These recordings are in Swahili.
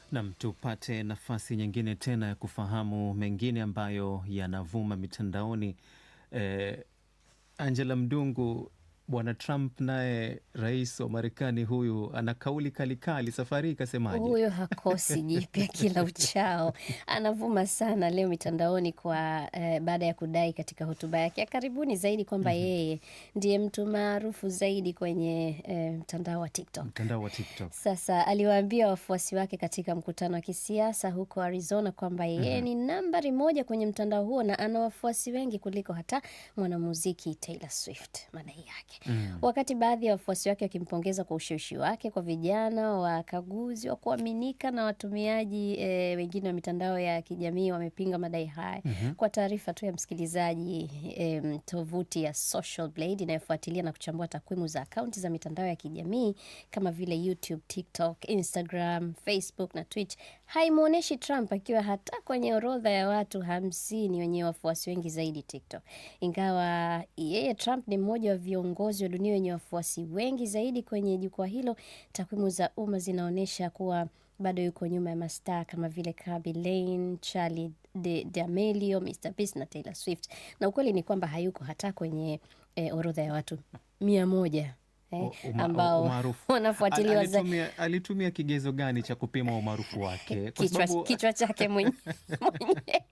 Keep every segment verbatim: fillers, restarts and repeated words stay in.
Nam, tupate nafasi nyingine tena ya kufahamu mengine ambayo yanavuma mitandaoni. Eh, Angela Mdungu, Bwana Trump naye rais wa Marekani huyu ana kauli kalikali, safari ikasemaje? Huyo hakosi jipya kila uchao. Anavuma sana leo mitandaoni kwa eh, baada ya kudai katika hotuba yake ya karibuni zaidi kwamba Mhm. yeye ndiye mtu maarufu zaidi kwenye eh, mtandao wa TikTok. Mtandao wa TikTok. Sasa aliwaambia wafuasi wake katika mkutano wa kisiasa huko Arizona kwamba yeye Mhm. ni nambari moja kwenye mtandao huo na ana wafuasi wengi kuliko hata mwanamuziki Taylor Swift, madai yake. Mm. Wakati baadhi ya wafuasi wake wakimpongeza kwa ushawishi wake kwa vijana, wakaguzi wa kuaminika na watumiaji e, wengine wa mitandao ya kijamii wamepinga madai haya. Mhm. Kwa taarifa tu ya msikilizaji, e, tovuti ya Social Blade inayofuatilia na kuchambua takwimu za akaunti za mitandao ya kijamii kama vile YouTube, TikTok, Instagram, Facebook na Twitch haimuoneshi Trump akiwa hata kwenye orodha ya watu hamsini wenye wafuasi wengi zaidi TikTok. Ingawa yeye Trump ni mmoja wa viongozi wa dunia wenye wafuasi wengi zaidi kwenye jukwaa hilo, takwimu za umma zinaonyesha kuwa bado yuko nyuma ya mastaa kama vile Khaby Lame, Charli D'Amelio, mister Beast na Taylor Swift. Na ukweli ni kwamba hayuko hata kwenye eh, orodha ya watu mia moja eh, Uma, ambao umaarufu. wanafuatiliwa Al- za alitumia, alitumia kigezo gani cha kupima umaarufu wake? Kwa kichwa, sababu kichwa chake mwenye- mwenyewe.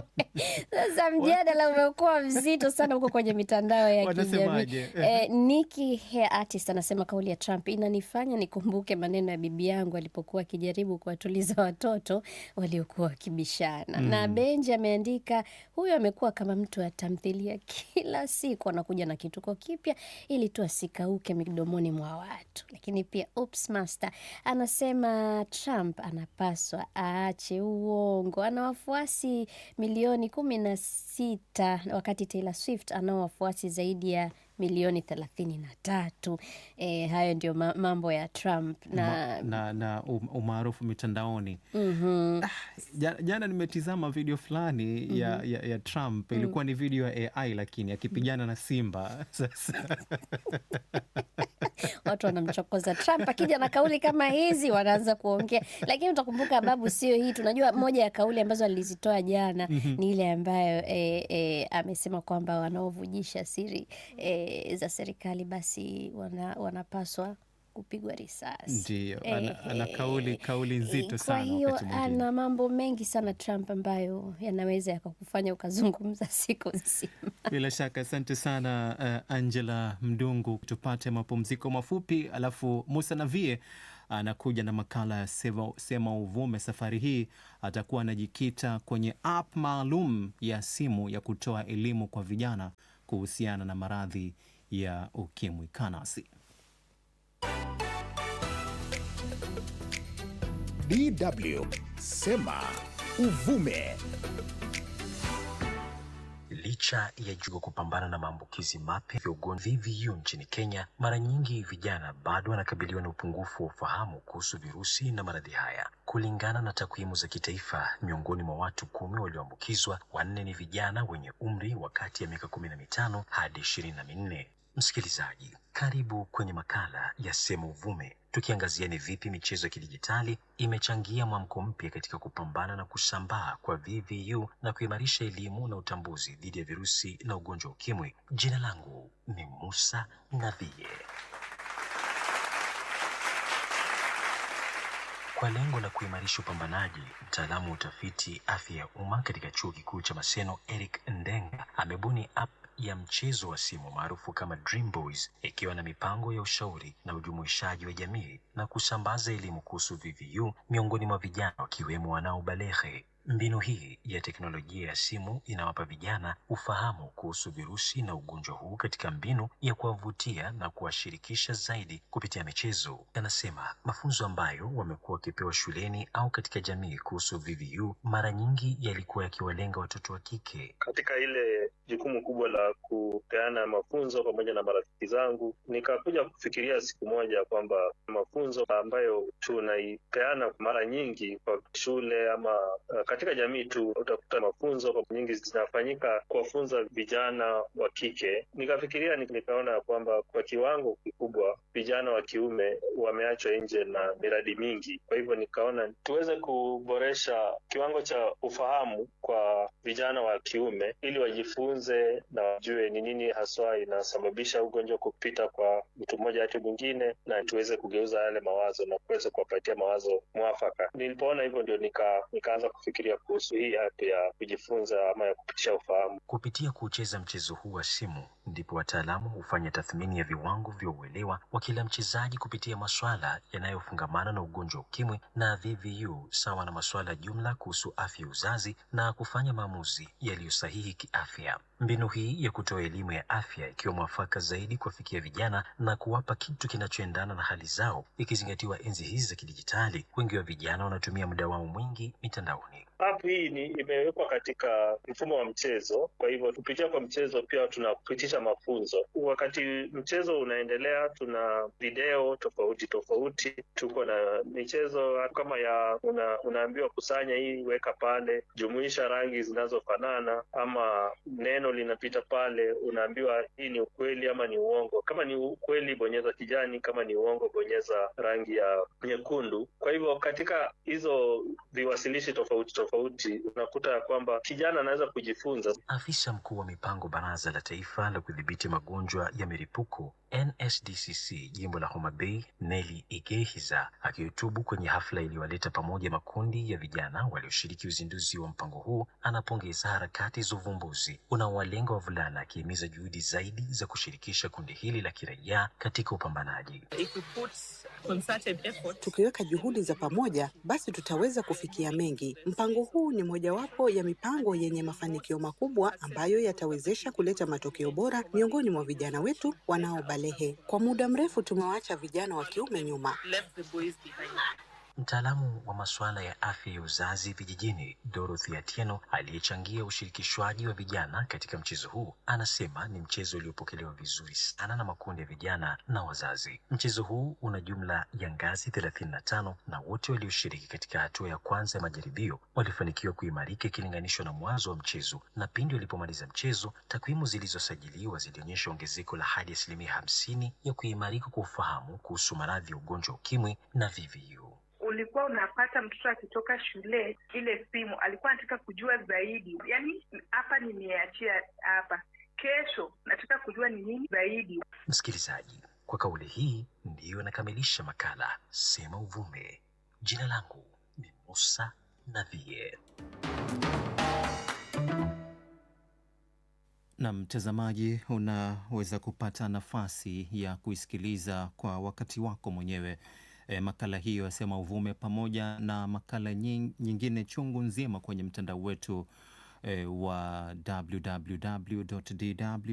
Sasa mjadala umekuwa mzito sana huko kwenye mitandao ya kijamii. wanasemaje? Eh, Nikki Hair Artist anasema kauli ya Trump inanifanya nikumbuke maneno ya bibi yangu alipokuwa akijaribu kuwatuliza watoto waliokuwa wakibishana. Mm. Na Benji ameandika, huyo amekuwa kama mtu wa tamthilia, kila siku anakuja na kituko kipya ili tu asikauke midomoni mwa watu. Lakini pia Oops Master anasema Trump anapaswa aache uongo, ana wafuasi milioni kumi na sita wakati Taylor Swift anao wafuasi zaidi ya milioni thelathini na tatu. E, hayo ndio ma- mambo ya Trump na Ma, na, na um- umaarufu mitandaoni. mhm. Ja- Jana nimetizama video fulani ya, ya, ya Trump. Ilikuwa ni video ya A I lakini akipigana na simba. Sasa Watu wanamchokoza Trump, akija na kauli kama hizi wanaanza kuongea. Lakini utakumbuka babu, sio hii. Tunajua moja ya kauli ambazo alizitoa jana ni ile ambayo e, e, amesema kwamba wanaovujisha siri e, za serikali basi wana, wanapaswa kupigwa risasi. ndio Eh, ana, ana kauli kauli nzito Kwa sana hiyo wakati mwingine. ana mambo mengi sana Trump ambayo yanaweza yakakufanya ukazungumza siku nzima. Bila shaka, asante sana uh, Angela Mdungu. Tupate mapumziko mafupi, alafu Musa Navie anakuja na makala ya Sema, Sema Uvume. Safari hii atakuwa anajikita kwenye app maalum ya simu ya kutoa elimu kwa vijana kuhusiana na maradhi ya ukimwi. Kanasi. D W Sema Uvume. Licha ya jugo kupambana na maambukizi mapya ya ugonjwa V V U nchini Kenya, mara nyingi vijana bado wanakabiliwa na upungufu wa ufahamu kuhusu virusi na maradhi haya. Kulingana na takwimu za kitaifa, miongoni mwa watu kumi walioambukizwa, wanne ni vijana wenye umri wa kati ya miaka kumi na mitano hadi ishirini na minne. Msikilizaji, karibu kwenye makala ya Sema Uvume, tukiangazia ni vipi michezo ya kidijitali imechangia mwamko mpya katika kupambana na kusambaa kwa V V U na kuimarisha elimu na utambuzi dhidi ya virusi na ugonjwa wa ukimwi. Jina langu ni Musa Navie. Kwa lengo la kuimarisha upambanaji, mtaalamu wa utafiti afya ya umma katika chuo kikuu cha Maseno, Eric Ndenga, amebuni app ya mchezo wa simu maarufu kama Dream Boys, ikiwa na mipango ya ushauri na ujumuishaji wa jamii na kusambaza elimu kuhusu V V U miongoni mwa vijana wakiwemo wanaobalehe. Mbinu hii ya teknolojia ya simu inawapa vijana ufahamu kuhusu virusi na ugonjwa huu katika mbinu ya kuwavutia na kuwashirikisha zaidi kupitia michezo. Anasema mafunzo ambayo wamekuwa wakipewa shuleni au katika jamii kuhusu V V U mara nyingi yalikuwa yakiwalenga watoto wa kike. Katika ile jukumu kubwa la kupeana mafunzo pamoja na marafiki zangu. Nikakuja kufikiria siku moja kwamba mafunzo ambayo tunaipeana mara nyingi kwa shule ama uh, katika jamii tu, utakuta mafunzo kwa nyingi zinafanyika kuwafunza vijana wa kike. Nikafikiria nikaona kwamba kwa kiwango kikubwa vijana wa kiume wameachwa nje na miradi mingi. Kwa hivyo nikaona tuweze kuboresha kiwango cha ufahamu kwa vijana wa kiume ili wajifunze na wajue ni nini haswa inasababisha ugonjwa kupita kwa mtu mmoja hadi mwingine, na tuweze kugeuza yale mawazo na kuweza kuwapatia mawazo mwafaka. Nilipoona hivyo ndio nika, nikaanza kufikiria kuhusu hii app ya kujifunza ama ya kupitisha ufahamu. Kupitia kucheza mchezo huu wa simu, ndipo wataalamu hufanya tathmini ya viwango vya uelewa wa kila mchezaji kupitia masuala yanayofungamana na ugonjwa wa ukimwi na V V U, sawa na masuala jumla kuhusu afya uzazi, na kufanya maamuzi yaliyo sahihi kiafya. Mbinu hii ya kutoa elimu ya afya ikiwa mwafaka zaidi kuwafikia vijana na kuwapa kitu kinachoendana na hali zao, ikizingatiwa enzi hizi za kidijitali, wengi wa vijana wanatumia muda wao mwingi mitandaoni. App hii ni imewekwa katika mfumo wa mchezo, kwa hivyo kupitia kwa mchezo pia tunapitisha mafunzo. Wakati mchezo unaendelea, tuna video tofauti tofauti, tuko na michezo kama ya una, unaambiwa kusanya hii, weka pale, jumuisha rangi zinazofanana, ama neno linapita pale, unaambiwa hii ni ukweli ama ni uongo. Kama ni ukweli, bonyeza kijani; kama ni uongo, bonyeza rangi ya nyekundu. Kwa hivyo katika hizo viwasilishi tofauti tofauti unakuta ya kwamba kijana anaweza kujifunza. Afisa mkuu wa mipango Baraza la Taifa la Kudhibiti Magonjwa ya Milipuko N S D C C jimbo la Homa Bay, Nelly Igehiza, akihutubu kwenye hafla iliyowaleta pamoja makundi ya vijana walioshiriki uzinduzi wa mpango huu, anapongeza harakati za uvumbuzi unaowalenga wavulana, akihimiza juhudi zaidi za kushirikisha kundi hili la kiraia katika upambanaji. Tukiweka juhudi za pamoja, basi tutaweza kufikia mengi. Mpango huu ni mojawapo ya mipango yenye mafanikio makubwa ambayo yatawezesha kuleta matokeo bora miongoni mwa vijana wetu wanaobalehe. Kwa muda mrefu tumewaacha vijana wa kiume nyuma. Mtaalamu wa masuala ya afya ya uzazi vijijini, Dorothy Atieno, aliyechangia ushirikishwaji wa vijana katika mchezo huu, anasema ni mchezo uliopokelewa vizuri sana na makundi ya vijana na wazazi. Mchezo huu una jumla ya ngazi thelathini na tano na wote walioshiriki katika hatua ya kwanza ya majaribio walifanikiwa kuimarika ikilinganishwa na mwanzo wa mchezo, na pindi walipomaliza mchezo, takwimu zilizosajiliwa zilionyesha ongezeko la hadi asilimia hamsini ya kuimarika kwa ufahamu kuhusu maradhi ya ugonjwa wa ukimwi na V V U. Ulikuwa unapata mtoto akitoka shule, ile simu alikuwa anataka kujua zaidi. Yaani hapa nimeachia hapa, kesho nataka kujua ni nini zaidi. Msikilizaji, kwa kauli hii ndiyo nakamilisha makala Sema Uvume. Jina langu ni Musa Navie. Na mtazamaji, unaweza kupata nafasi ya kuisikiliza kwa wakati wako mwenyewe E, makala hiyo ya Sema Uvume pamoja na makala nyingine chungu nzima kwenye mtandao wetu e, wa w w w dot d w